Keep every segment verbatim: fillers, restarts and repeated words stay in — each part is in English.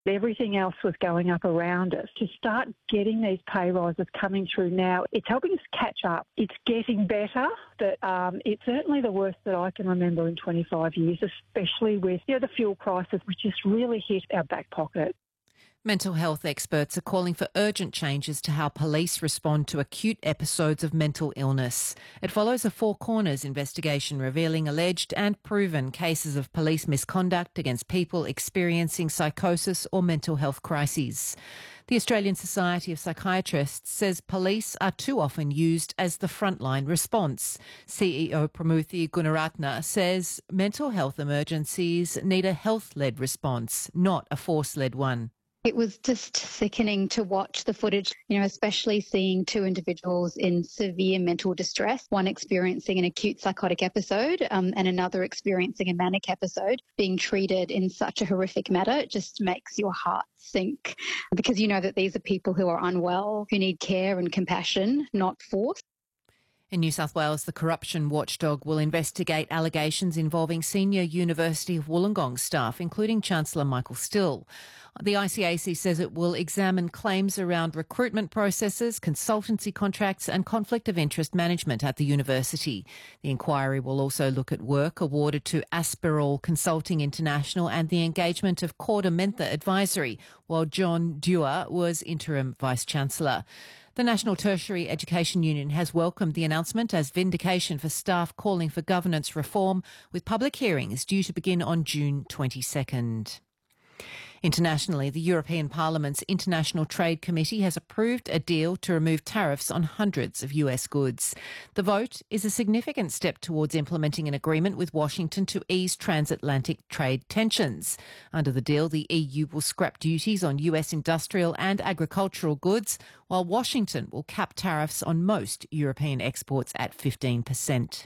Everything else was going up around us. To start getting these pay rises coming through now, it's helping us catch up. It's getting better, but um, it's certainly the worst that I can remember in twenty-five years, especially with you know, the fuel prices, which just really hit our back pocket. Mental health experts are calling for urgent changes to how police respond to acute episodes of mental illness. It follows a Four Corners investigation revealing alleged and proven cases of police misconduct against people experiencing psychosis or mental health crises. The Australian Society of Psychiatrists says police are too often used as the frontline response. C E O Pramuthi Gunaratna says mental health emergencies need a health-led response, not a force-led one. It was just sickening to watch the footage, you know, especially seeing two individuals in severe mental distress, one experiencing an acute psychotic episode um, and another experiencing a manic episode, being treated in such a horrific manner. It just makes your heart sink because you know that these are people who are unwell, who need care and compassion, not force. In New South Wales, the corruption watchdog will investigate allegations involving senior University of Wollongong staff, including Chancellor Michael Still. The I C A C says it will examine claims around recruitment processes, consultancy contracts and conflict of interest management at the university. The inquiry will also look at work awarded to Aspirall Consulting International and the engagement of Corda Mentha Advisory, while John Dewar was interim Vice-Chancellor. The National Tertiary Education Union has welcomed the announcement as vindication for staff calling for governance reform, with public hearings due to begin on June twenty-second. Internationally, the European Parliament's International Trade Committee has approved a deal to remove tariffs on hundreds of U S goods. The vote is a significant step towards implementing an agreement with Washington to ease transatlantic trade tensions. Under the deal, the E U will scrap duties on U S industrial and agricultural goods, while Washington will cap tariffs on most European exports at fifteen percent.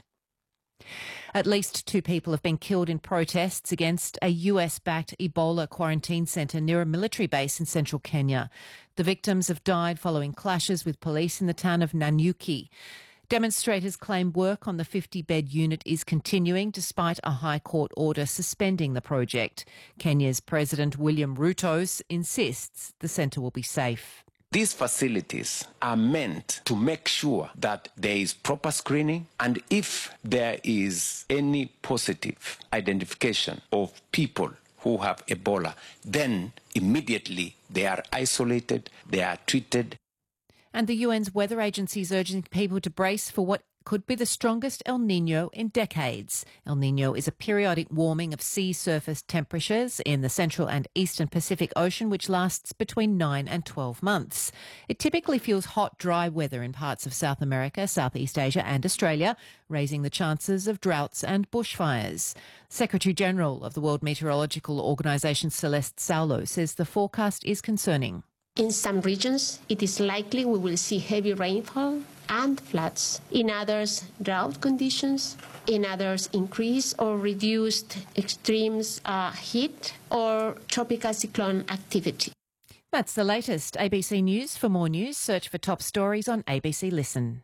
At least two people have been killed in protests against a U S-backed Ebola quarantine centre near a military base in central Kenya. The victims have died following clashes with police in the town of Nanyuki. Demonstrators claim work on the fifty-bed unit is continuing despite a High Court order suspending the project. Kenya's President William Ruto insists the centre will be safe. These facilities are meant to make sure that there is proper screening, and if there is any positive identification of people who have Ebola, then immediately they are isolated, they are treated. And the U N's weather agency is urging people to brace for what could be the strongest El Niño in decades. El Niño is a periodic warming of sea surface temperatures in the central and eastern Pacific Ocean, which lasts between nine and twelve months. It typically fuels hot, dry weather in parts of South America, Southeast Asia and Australia, raising the chances of droughts and bushfires. Secretary-General of the World Meteorological Organization, Celeste Saulo, says the forecast is concerning. In some regions, it is likely we will see heavy rainfall and floods. In others, drought conditions. In others, increased or reduced extremes uh, heat or tropical cyclone activity. That's the latest A B C News. For more news, search for top stories on A B C Listen.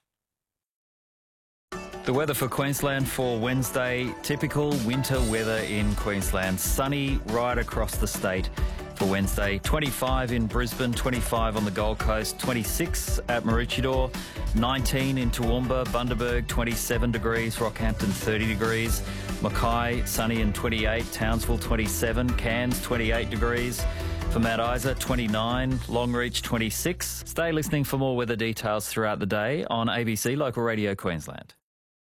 The weather for Queensland for Wednesday, typical winter weather in Queensland. Sunny right across the state for Wednesday. twenty-five in Brisbane, twenty-five on the Gold Coast, twenty-six at Maroochydore, nineteen in Toowoomba, Bundaberg, twenty-seven degrees, Rockhampton, thirty degrees, Mackay, sunny and twenty-eight, Townsville, twenty-seven, Cairns, twenty-eight degrees. For Mount Isa, twenty-nine, Longreach, twenty-six. Stay listening for more weather details throughout the day on A B C Local Radio Queensland.